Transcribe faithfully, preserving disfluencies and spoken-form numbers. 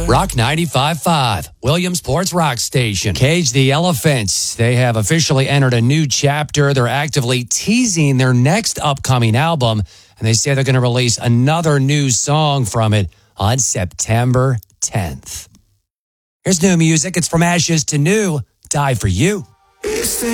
Rock ninety-five point five, Williamsport's rock station. Cage the Elephants. They have officially entered a new chapter. They're actively teasing their next upcoming album, and they say they're going to release another new song from it on September tenth. Here's new music. It's From Ashes to New, Die For You.